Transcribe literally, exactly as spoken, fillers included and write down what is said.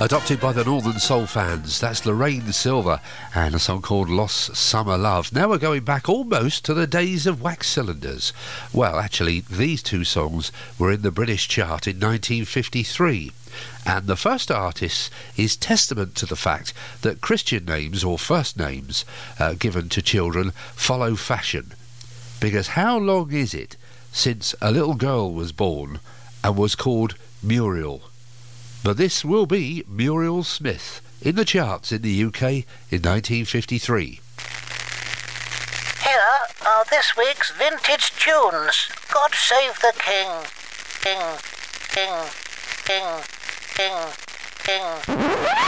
adopted by the Northern Soul fans. That's Lorraine Silver and a song called Lost Summer Love. Now we're going back almost to the days of wax cylinders. Well, actually, these two songs were in the British chart in nineteen fifty-three. And the first artist is testament to the fact that Christian names or first names uh, given to children follow fashion. Because how long is it since a little girl was born and was called Muriel? But this will be Muriel Smith in the charts in the U K in nineteen fifty-three. Here are this week's vintage tunes. God Save the King. King, King, King, King, King.